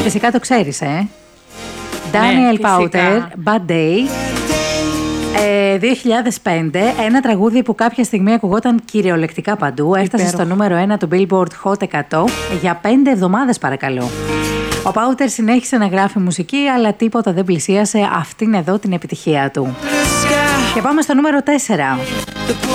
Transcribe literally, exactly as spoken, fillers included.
Φυσικά το ξέρεις, ε. Daniel Ναι, Powter, Bad Day. Ε, δύο χιλιάδες πέντε, ένα τραγούδι που κάποια στιγμή ακουγόταν κυριολεκτικά παντού. Έφτασε στο νούμερο ένα του Billboard Hot εκατό για πέντε εβδομάδες, παρακαλώ. Ο Πάουτερ συνέχισε να γράφει μουσική, αλλά τίποτα δεν πλησίασε αυτήν εδώ την επιτυχία του. Και πάμε στο νούμερο τέσσερα.